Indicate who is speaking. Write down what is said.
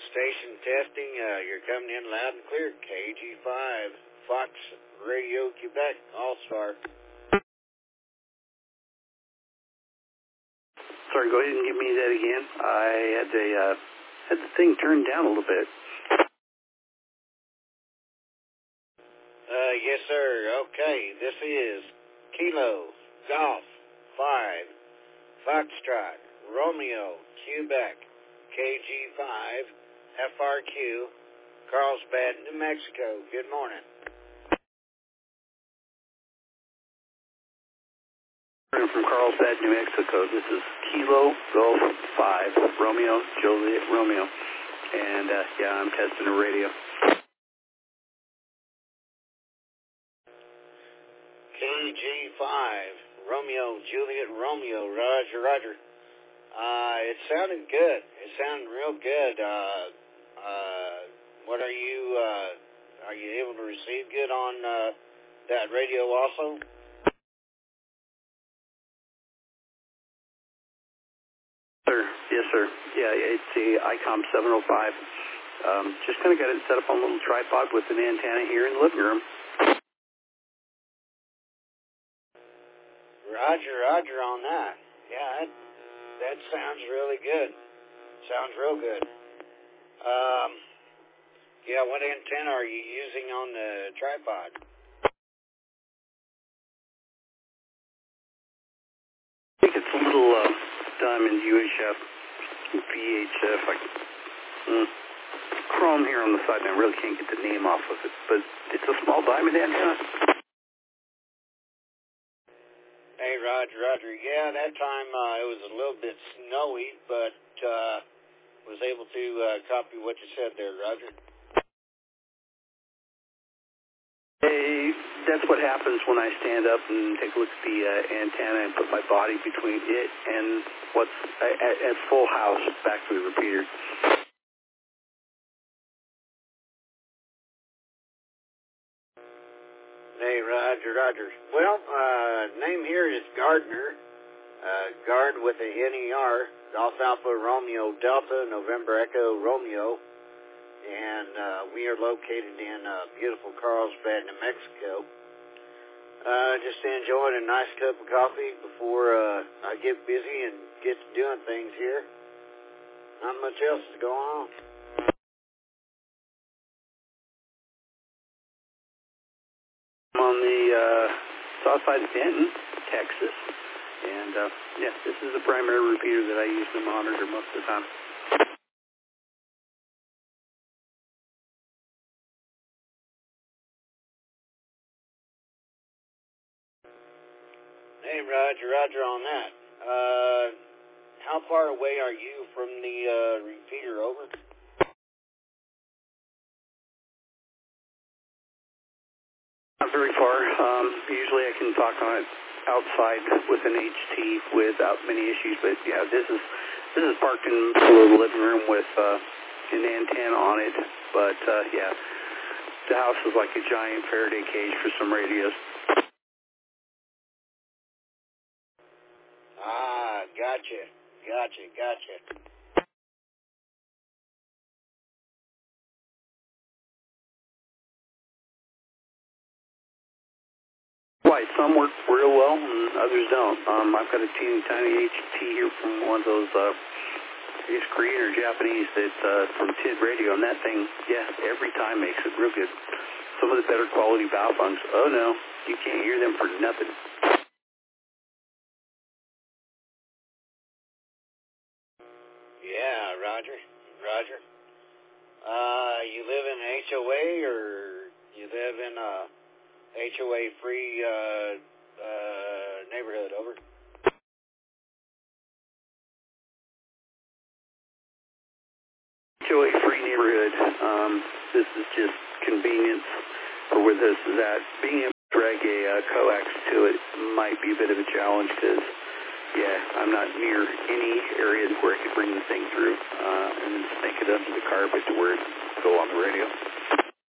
Speaker 1: Station testing, you're coming in loud and clear. KG5, Fox Radio Quebec, All-Star.
Speaker 2: Sorry, go ahead and give me that again. I had the thing turned down a little bit.
Speaker 1: Yes, sir. Okay, this is Kilo, Golf, 5, Foxtrot, Romeo, Quebec, KG5, FRQ, Carlsbad, New Mexico. Good morning.
Speaker 2: From Carlsbad, New Mexico. This is Kilo, Golf, 5, Romeo, Juliet, Romeo. And, yeah, I'm testing the radio.
Speaker 1: KG5, Romeo, Juliet, Romeo, Roger, Roger. It sounded good. It sounded real good. What are you able to receive good on that radio also?
Speaker 2: Sir, yes, sir. Yeah, it's the ICOM 705. Just kind of got it set up on a little tripod with an antenna here in the living room.
Speaker 1: Roger, Roger on that. Yeah, that sounds really good. Sounds real good. Yeah, what antenna are you using on the tripod?
Speaker 2: I think it's a little diamond UHF VHF. Chrome here on the side, and I really can't get the name off of it, but it's a small diamond antenna.
Speaker 1: Hey, Roger, Roger. Yeah, that time it was a little bit snowy, but was able to copy what you said there, Roger.
Speaker 2: Hey, that's what happens when I stand up and take a look at the antenna and put my body between it and what's at full house back to the repeater.
Speaker 1: Hey, Roger, Roger. Well, name here is Gardner. Guard with a NER, Golf Alpha Romeo Delta, November Echo Romeo. And we are located in beautiful Carlsbad, New Mexico. Just enjoying a nice cup of coffee before I get busy and get to doing things here. Not much else is going on.
Speaker 2: I'm on the south side of Denton, Texas. And, yeah, this is the primary repeater that I usually monitor most of the time.
Speaker 1: Hey, Roger, Roger on that. How far away are you from the repeater, over?
Speaker 2: Not very far. Usually I can talk on it outside with an HT without many issues, but yeah, this is parked in the living room with an antenna on it, but yeah, the house is like a giant Faraday cage for some radios.
Speaker 1: Ah, gotcha.
Speaker 2: Right, some work real well and others don't. I've got a teeny tiny HT here from one of those, it's Korean or Japanese that's from TID radio, and that thing, yeah, every time makes it real good. Some of the better quality valve bunks, oh no, you can't hear them for nothing.
Speaker 1: Yeah, Roger. You live in an HOA or you live in a HOA-free neighborhood, over?
Speaker 2: HOA-free neighborhood. This is just convenience for where this is at. Being able to drag a coax to it might be a bit of a challenge because, yeah, I'm not near any area where I could bring the thing through and snake it under the carpet to where it go on the radio.